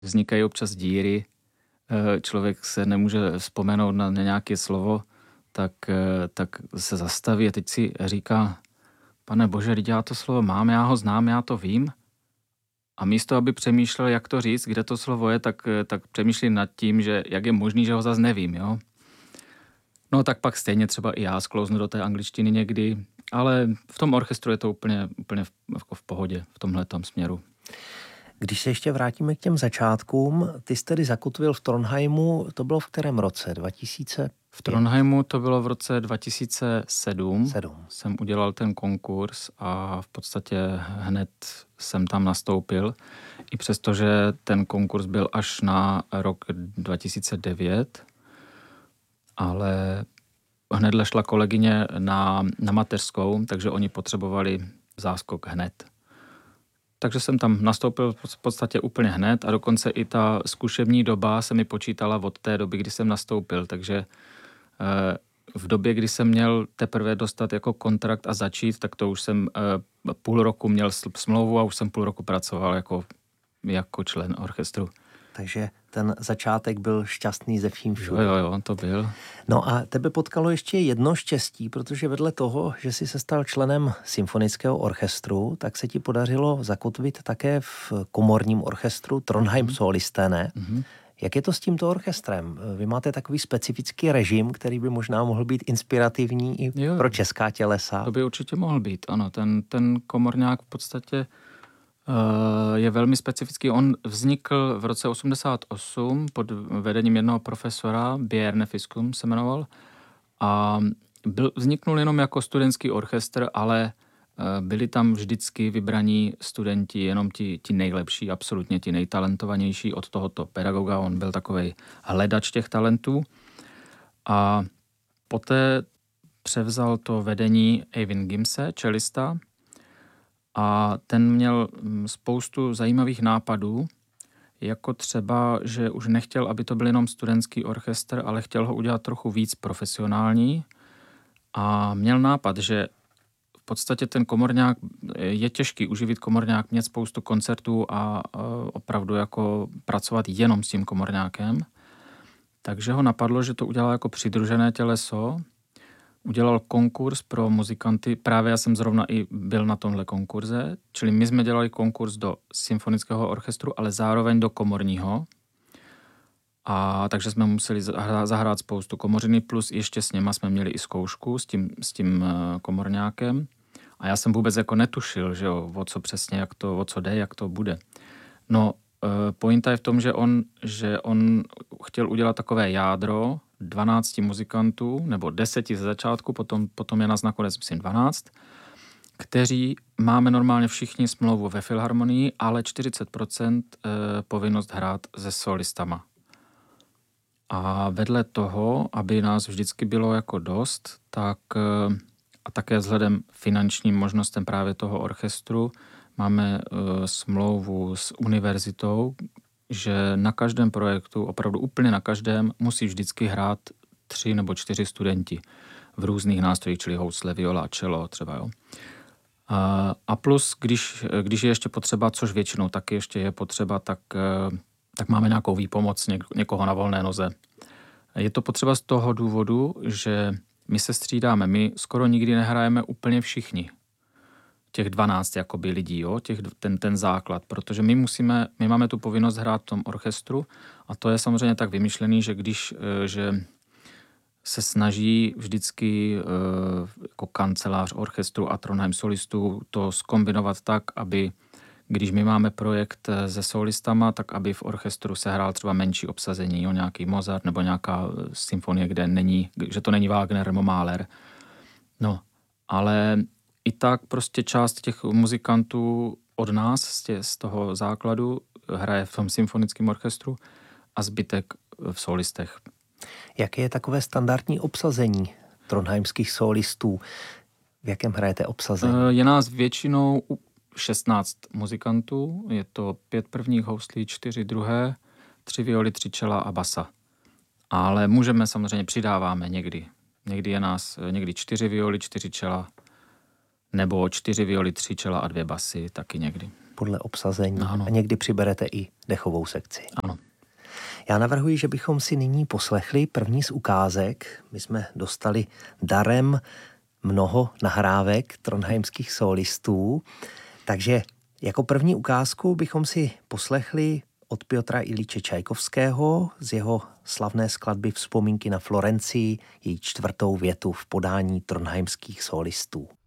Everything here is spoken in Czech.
vznikají občas díry, člověk se nemůže vzpomenout na nějaké slovo, tak se zastaví a teď si říká, Pane Bože, teď já to slovo mám, já ho znám, já to vím. A místo, aby přemýšlel, jak to říct, kde to slovo je, tak přemýšlí nad tím, že jak je možný, že ho zase nevím, jo. No tak pak stejně třeba i já sklouznu do té angličtiny někdy, ale v tom orchestru je to úplně v pohodě v tomhletom směru. Když se ještě vrátíme k těm začátkům, ty jsi tedy zakotvil v Trondheimu, to bylo v kterém roce? 2005? V Trondheimu to bylo v roce 2007. 7. Jsem udělal ten konkurs a v podstatě hned jsem tam nastoupil. I přesto, že ten konkurs byl až na rok 2009, ale hned šla kolegyně na mateřskou, takže oni potřebovali záskok hned. Takže jsem tam nastoupil v podstatě úplně hned a dokonce i ta zkušební doba se mi počítala od té doby, kdy jsem nastoupil. Takže v době, kdy jsem měl teprve dostat jako kontrakt a začít, tak to už jsem půl roku měl smlouvu a už jsem půl roku pracoval jako člen orchestru. Takže ten začátek byl šťastný ze vším všude. Jo, to byl. No a tebe potkalo ještě jedno štěstí, protože vedle toho, že jsi se stal členem symfonického orchestru, tak se ti podařilo zakotvit také v komorním orchestru Trondheim Solisté, ne? Mm-hmm. Jak je to s tímto orchestrem? Vy máte takový specifický režim, který by možná mohl být inspirativní i pro česká tělesa. To by určitě mohl být, ano. Ten komorňák v podstatě je velmi specifický. On vznikl v roce 88 pod vedením jednoho profesora, Bjarne Fiskum se jmenoval, a vzniknul jenom jako studentský orchestr, ale byli tam vždycky vybraní studenti, jenom ti nejlepší, absolutně ti nejtalentovanější od tohoto pedagoga. On byl takovej hledač těch talentů. A poté převzal to vedení Eivind Gimse, čelista, a ten měl spoustu zajímavých nápadů, jako třeba, že už nechtěl, aby to byl jenom studentský orchestr, ale chtěl ho udělat trochu víc profesionální a měl nápad, že v podstatě ten komorňák, je těžký uživit komorňák, mít spoustu koncertů a opravdu jako pracovat jenom s tím komorňákem. Takže ho napadlo, že to udělá jako přidružené těleso. Udělal konkurs pro muzikanty, právě já jsem zrovna i byl na tomhle konkurze, čili my jsme dělali konkurs do symfonického orchestru, ale zároveň do komorního. A takže jsme museli zahrát spoustu komořiny, plus ještě s něma jsme měli i zkoušku s tím komorňákem. A já jsem vůbec jako netušil, že jo, o co přesně, o co jde, jak to bude. No, pointa je v tom, že on chtěl udělat takové jádro 12 muzikantů, nebo 10 ze začátku, potom je nás nakonec, myslím, 12, kteří máme normálně všichni smlouvu ve filharmonii, ale 40% povinnost hrát se solistama. A vedle toho, aby nás vždycky bylo jako dost, tak a také vzhledem finančním možnostem právě toho orchestru máme smlouvu s univerzitou, že na každém projektu, opravdu úplně na každém, musí vždycky hrát 3 nebo 4 studenti v různých nástrojích, čili housle, viola, cello třeba, jo. A plus, když je ještě potřeba, což většinou taky ještě je potřeba, tak máme nějakou výpomoc někoho na volné noze. Je to potřeba z toho důvodu, že my se střídáme, my skoro nikdy nehrajeme úplně všichni. Těch 12 jakoby lidí, jo, ten základ, protože my máme tu povinnost hrát v tom orchestru a to je samozřejmě tak vymyšlený, že že se snaží vždycky jako kancelář orchestru a Trondheim solistů to zkombinovat tak, aby když my máme projekt se solistama, tak aby v orchestru se hrál třeba menší obsazení, jo, nějaký Mozart nebo nějaká symfonie, že to není Wagner nebo Mahler. No, ale i tak prostě část těch muzikantů od nás z toho základu hraje v tom symfonickém orchestru a zbytek v solistech. Jaké je takové standardní obsazení trondheimských solistů? V jakém hrajete obsazení? Je nás většinou 16 muzikantů, je to 5 prvních houslí, 4 druhé, 3 violy, 3 čela a basa. Ale samozřejmě přidáváme někdy. Někdy je nás 4 violy, 4 čela, nebo 4 violy, 3 čela a 2 basy, taky někdy. podle obsazení Ano. a někdy přiberete i dechovou sekci. Ano. Já navrhuji, že bychom si nyní poslechli první z ukázek. My jsme dostali darem mnoho nahrávek trondheimských solistů, takže jako první ukázku bychom si poslechli od Piotra Iljiče Čajkovského z jeho slavné skladby Vzpomínky na Florencii, její 4. větu v podání trondheimských solistů.